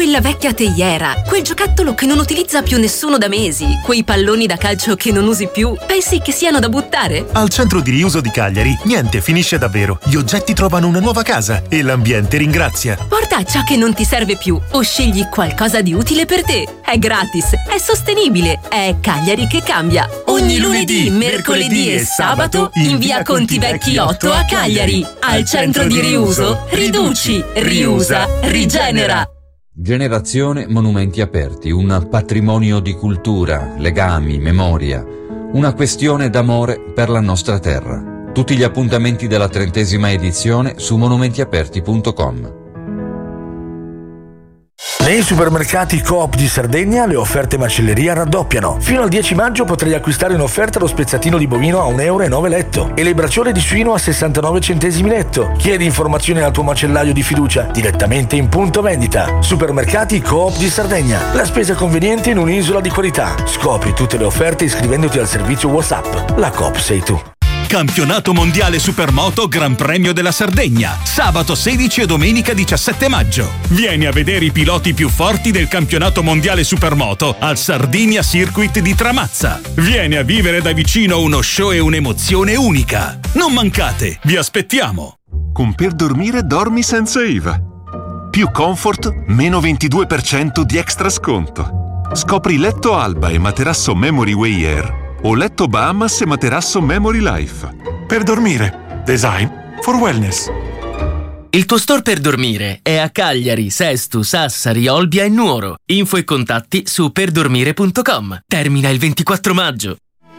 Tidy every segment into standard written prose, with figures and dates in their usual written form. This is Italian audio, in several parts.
Quella vecchia teiera, quel giocattolo che non utilizza più nessuno da mesi, quei palloni da calcio che non usi più, pensi che siano da buttare? Al centro di riuso di Cagliari niente finisce davvero. Gli oggetti trovano una nuova casa e l'ambiente ringrazia. Porta ciò che non ti serve più o scegli qualcosa di utile per te. È gratis, è sostenibile, è Cagliari che cambia. Ogni lunedì, mercoledì e sabato in via Conti Vecchi 8 a Cagliari. Al centro di riuso, riduci, riusa, rigenera. Generazione Monumenti Aperti, un patrimonio di cultura, legami, memoria, una questione d'amore per la nostra terra. Tutti gli appuntamenti della 30ª edizione su monumentiaperti.com. Nei supermercati Coop di Sardegna le offerte macelleria raddoppiano. Fino al 10 maggio potrai acquistare in offerta lo spezzatino di bovino a €1,09 letto e le bracciole di suino a 69 centesimi letto. Chiedi informazioni al tuo macellaio di fiducia direttamente in punto vendita. Supermercati Coop di Sardegna. La spesa conveniente in un'isola di qualità. Scopri tutte le offerte iscrivendoti al servizio WhatsApp. La Coop sei tu. Campionato mondiale Supermoto Gran Premio della Sardegna, sabato 16 e domenica 17 maggio. Vieni a vedere i piloti più forti del campionato mondiale Supermoto al Sardinia Circuit di Tramazza. Vieni a vivere da vicino uno show e un'emozione unica. Non mancate, vi aspettiamo. Con Per Dormire dormi senza IVA. Più comfort, meno 22% di extra sconto. Scopri letto Alba e materasso Memory Way Air o letto Bahamas e materasso Memory Life. Per dormire. Design for wellness. Il tuo store per dormire è a Cagliari, Sesto, Sassari, Olbia e Nuoro. Info e contatti su perdormire.com. Termina il 24 maggio.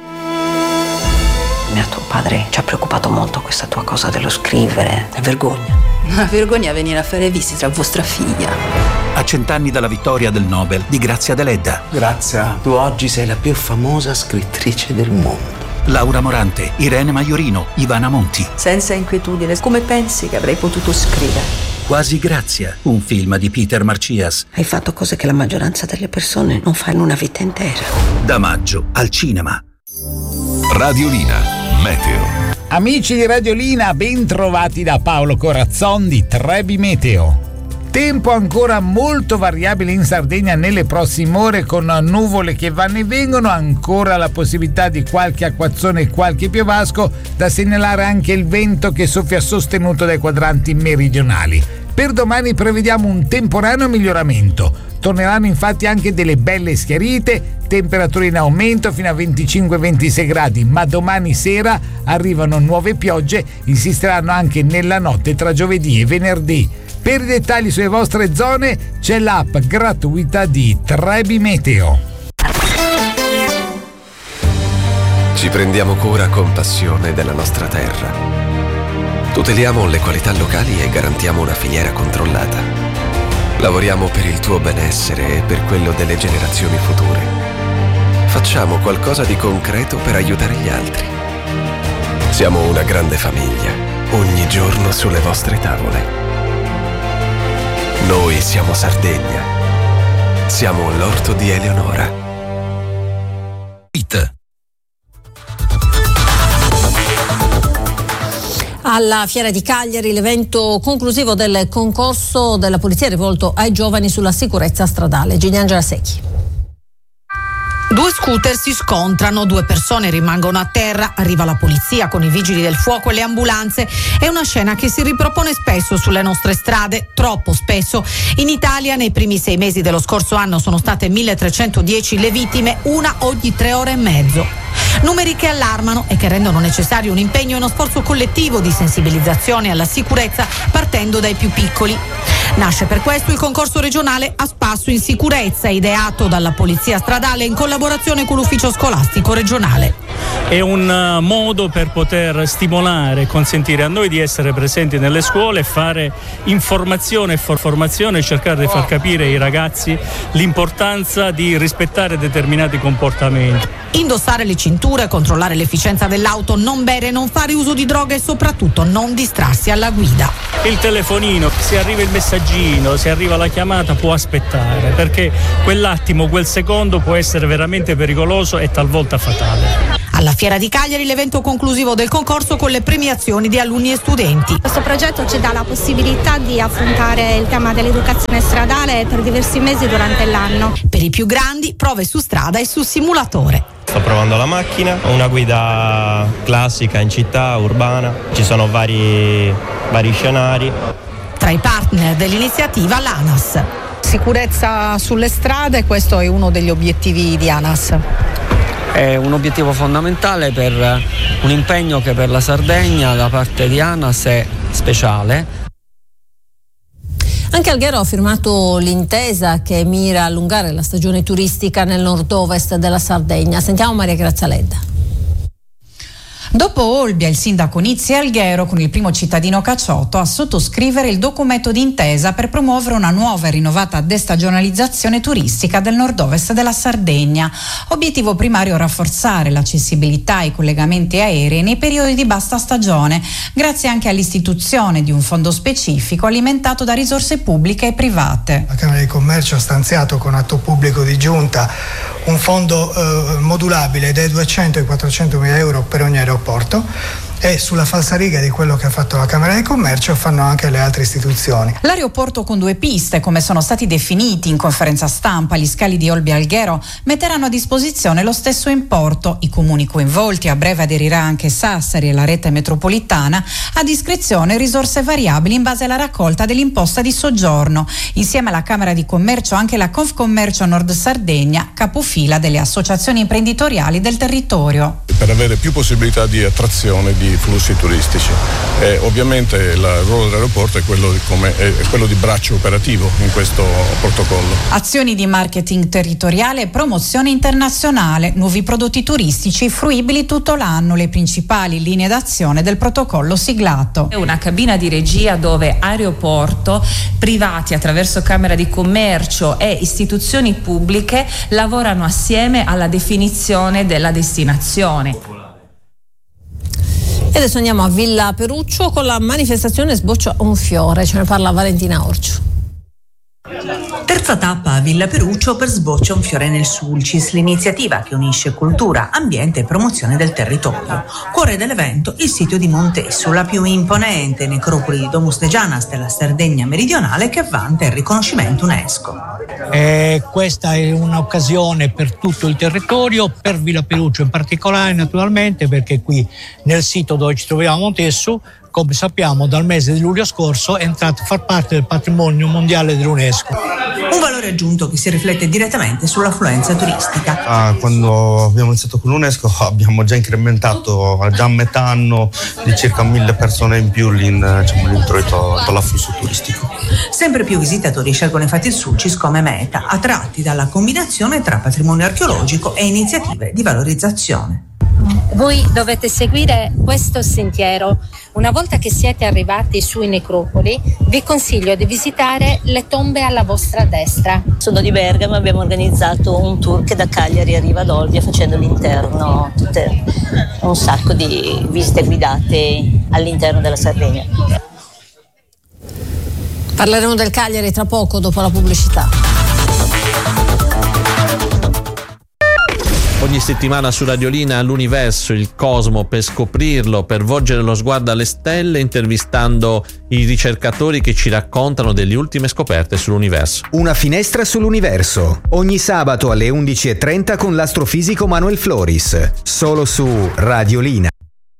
Tuo padre ci ha preoccupato molto questa tua cosa dello scrivere. È vergogna. Una vergogna venire a fare visita a vostra figlia. A 100 anni dalla vittoria del Nobel di Grazia Deledda. Grazia, tu oggi sei la più famosa scrittrice del mondo. Laura Morante, Irene Maiorino, Ivana Monti. Senza inquietudine, come pensi che avrei potuto scrivere? Quasi Grazia, un film di Peter Marcias. Hai fatto cose che la maggioranza delle persone non fa in una vita intera. Da maggio al cinema. Radiolina. Meteo. Amici di Radiolina, ben trovati da Paolo Corazzon di Trebi Meteo. Tempo ancora molto variabile in Sardegna nelle prossime ore, con nuvole che vanno e vengono, ancora la possibilità di qualche acquazzone e qualche piovasco, da segnalare anche il vento che soffia sostenuto dai quadranti meridionali. Per domani prevediamo un temporaneo miglioramento. Torneranno infatti anche delle belle schiarite, temperature in aumento fino a 25-26 gradi, ma domani sera arrivano nuove piogge, insisteranno anche nella notte tra giovedì e venerdì. Per i dettagli sulle vostre zone c'è l'app gratuita di Trebi Meteo. Ci prendiamo cura con passione della nostra terra. Tuteliamo le qualità locali e garantiamo una filiera controllata. Lavoriamo per il tuo benessere e per quello delle generazioni future. Facciamo qualcosa di concreto per aiutare gli altri. Siamo una grande famiglia, ogni giorno sulle vostre tavole. Noi siamo Sardegna. Siamo l'orto di Eleonora. Alla Fiera di Cagliari l'evento conclusivo del concorso della polizia rivolto ai giovani sulla sicurezza stradale. Giuliangela Secchi. Due scooter si scontrano, 2 persone rimangono a terra, arriva la polizia con i vigili del fuoco e le ambulanze. È una scena che si ripropone spesso sulle nostre strade, troppo spesso. In Italia nei primi 6 mesi dello scorso anno sono state 1310 le vittime, una ogni 3 ore e mezzo. Numeri che allarmano e che rendono necessario un impegno e uno sforzo collettivo di sensibilizzazione alla sicurezza partendo dai più piccoli. Nasce per questo il concorso regionale A Spasso in Sicurezza, ideato dalla Polizia Stradale in collaborazione con l'Ufficio Scolastico Regionale. È un modo per poter stimolare e consentire a noi di essere presenti nelle scuole, fare informazione e formazione, cercare di far capire ai ragazzi l'importanza di rispettare determinati comportamenti. Indossare le cinture, controllare l'efficienza dell'auto, non bere, non fare uso di droga e soprattutto non distrarsi alla guida. Il telefonino, se arriva il messaggino, se arriva la chiamata, può aspettare, perché quell'attimo, quel secondo può essere veramente pericoloso e talvolta fatale. Alla Fiera di Cagliari l'evento conclusivo del concorso con le premiazioni di alunni e studenti. Questo progetto ci dà la possibilità di affrontare il tema dell'educazione stradale per diversi mesi durante l'anno. Per i più grandi, prove su strada e su simulatore. Sto provando la macchina, una guida classica in città, urbana, ci sono vari scenari. Tra i partner dell'iniziativa l'ANAS. Sicurezza sulle strade, questo è uno degli obiettivi di ANAS. È un obiettivo fondamentale per un impegno che per la Sardegna da parte di ANAS è speciale. Anche Alghero ha firmato l'intesa che mira a allungare la stagione turistica nel nord-ovest della Sardegna. Sentiamo Maria Grazia Ledda. Dopo Olbia, il sindaco inizia Alghero con il primo cittadino Caciotto a sottoscrivere il documento d'intesa per promuovere una nuova e rinnovata destagionalizzazione turistica del nord-ovest della Sardegna. Obiettivo primario: rafforzare l'accessibilità e i collegamenti aerei nei periodi di bassa stagione, grazie anche all'istituzione di un fondo specifico alimentato da risorse pubbliche e private. La Camera di Commercio ha stanziato con atto pubblico di giunta un fondo modulabile dai 200 ai 400 mila euro per ogni aeroporto, e sulla falsariga di quello che ha fatto la Camera di Commercio fanno anche le altre istituzioni. L'aeroporto con 2 piste, come sono stati definiti in conferenza stampa gli scali di Olbia Alghero, metteranno a disposizione lo stesso importo. I comuni coinvolti, a breve aderirà anche Sassari e la rete metropolitana, a discrezione risorse variabili in base alla raccolta dell'imposta di soggiorno. Insieme alla Camera di Commercio anche la Confcommercio Nord Sardegna, capofila delle associazioni imprenditoriali del territorio. Per avere più possibilità di attrazione di flussi turistici. Ovviamente il ruolo dell'aeroporto è quello di braccio operativo in questo protocollo. Azioni di marketing territoriale e promozione internazionale, nuovi prodotti turistici fruibili tutto l'anno, le principali linee d'azione del protocollo siglato. È una cabina di regia dove aeroporto, privati attraverso Camera di Commercio e istituzioni pubbliche lavorano assieme alla definizione della destinazione. E adesso andiamo a Villa Peruccio con la manifestazione Sboccia un fiore, ce ne parla Valentina Orcio. Terza tappa a Villa Peruccio per Sboccia un fiore nel Sulcis, l'iniziativa che unisce cultura, ambiente e promozione del territorio. Cuore dell'evento il sito di Montesso, la più imponente necropoli di Domus Negianas della Sardegna meridionale che vanta il riconoscimento UNESCO. Questa è un'occasione per tutto il territorio, per Villa Peruccio in particolare naturalmente, perché qui nel sito dove ci troviamo a Montesso, come sappiamo dal mese di luglio scorso, è entrato a far parte del patrimonio mondiale dell'UNESCO. Un valore aggiunto che si riflette direttamente sull'affluenza turistica. Quando abbiamo iniziato con l'UNESCO abbiamo già incrementato già a metà anno di circa 1000 persone in più l'introito all'afflusso turistico. Sempre più visitatori scelgono infatti il Sulcis come meta, attratti dalla combinazione tra patrimonio archeologico e iniziative di valorizzazione. Voi dovete seguire questo sentiero. Una volta che siete arrivati sui necropoli, vi consiglio di visitare le tombe alla vostra destra. Sono di Bergamo, abbiamo organizzato un tour che da Cagliari arriva ad Olbia facendo l'interno, un sacco di visite guidate all'interno della Sardegna. Parleremo del Cagliari tra poco, dopo la pubblicità. Ogni settimana su Radiolina l'universo, il cosmo, per scoprirlo, per volgere lo sguardo alle stelle, intervistando i ricercatori che ci raccontano delle ultime scoperte sull'universo. Una finestra sull'universo, ogni sabato alle 11:30 con l'astrofisico Manuel Floris, solo su Radiolina.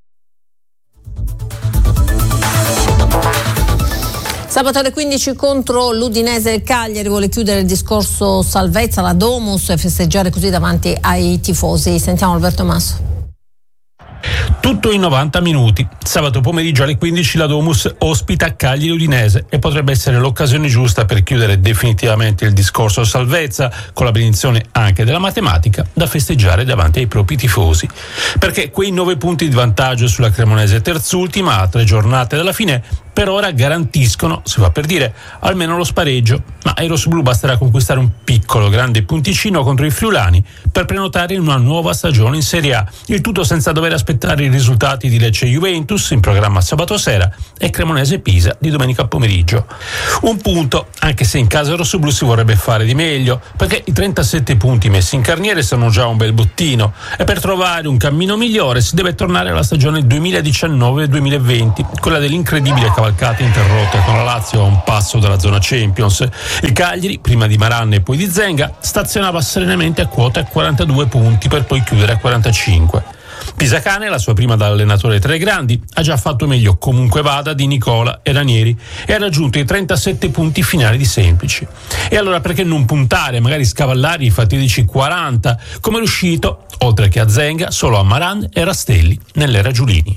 Sabato alle 15 contro l'Udinese, il Cagliari vuole chiudere il discorso salvezza, la Domus, e festeggiare così davanti ai tifosi. Sentiamo Alberto Masso. Tutto in 90 minuti. Sabato pomeriggio alle 15 la Domus ospita Cagliari Udinese e potrebbe essere l'occasione giusta per chiudere definitivamente il discorso salvezza, con la benedizione anche della matematica, da festeggiare davanti ai propri tifosi. Perché quei 9 punti di vantaggio sulla Cremonese terzultima, a 3 giornate dalla fine, per ora garantiscono, si fa per dire, almeno lo spareggio, ma ai rossoblu basterà conquistare un piccolo grande punticino contro i friulani per prenotare una nuova stagione in Serie A, il tutto senza dover aspettare commentare i risultati di Lecce-Juventus in programma sabato sera e Cremonese-Pisa di domenica pomeriggio. Un punto, anche se in casa rossoblu si vorrebbe fare di meglio, perché i 37 punti messi in carniere sono già un bel bottino e per trovare un cammino migliore si deve tornare alla stagione 2019-2020, quella dell'incredibile cavalcata interrotta con la Lazio a un passo dalla zona Champions. Il Cagliari, prima di Maran e poi di Zenga, stazionava serenamente a quota 42 punti per poi chiudere a 45. Pisacane, la sua prima da allenatore tra i grandi, ha già fatto meglio comunque vada di Nicola e Ranieri e ha raggiunto i 37 punti finali di Semplici. E allora perché non puntare, magari scavallare i fatidici 40, come è riuscito, oltre che a Zenga, solo a Maran e Rastelli nell'era Giulini.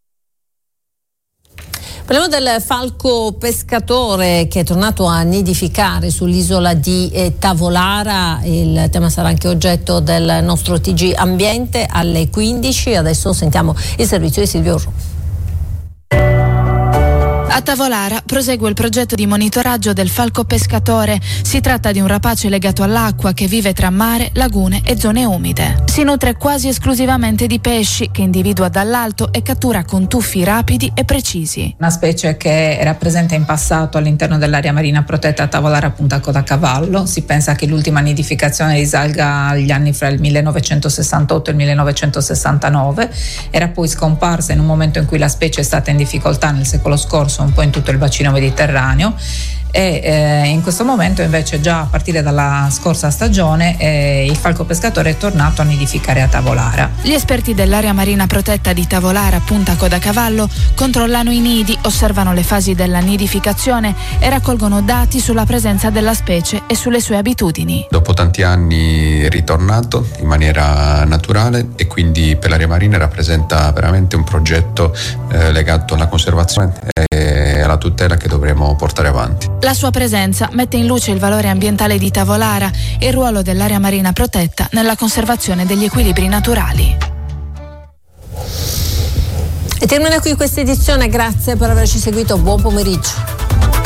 Parliamo del falco pescatore che è tornato a nidificare sull'isola di Tavolara. Il tema sarà anche oggetto del nostro TG Ambiente alle 15. Adesso sentiamo il servizio di Silvio Orru. A Tavolara prosegue il progetto di monitoraggio del falco pescatore. Si tratta di un rapace legato all'acqua che vive tra mare, lagune e zone umide. Si nutre quasi esclusivamente di pesci che individua dall'alto e cattura con tuffi rapidi e precisi. Una specie che era presente in passato all'interno dell'area marina protetta Tavolara Punta Codacavallo. Si pensa che l'ultima nidificazione risalga agli anni fra il 1968 e il 1969. Era poi scomparsa in un momento in cui la specie è stata in difficoltà nel secolo scorso un po' in tutto il bacino mediterraneo e in questo momento invece già a partire dalla scorsa stagione il falco pescatore è tornato a nidificare a Tavolara. Gli esperti dell'area marina protetta di Tavolara Punta Codacavallo controllano i nidi, osservano le fasi della nidificazione e raccolgono dati sulla presenza della specie e sulle sue abitudini. Dopo tanti anni è ritornato in maniera naturale e quindi per l'area marina rappresenta veramente un progetto legato alla conservazione e alla tutela che dovremo portare avanti. La sua presenza mette in luce il valore ambientale di Tavolara e il ruolo dell'area marina protetta nella conservazione degli equilibri naturali. E termina qui questa edizione, grazie per averci seguito, buon pomeriggio.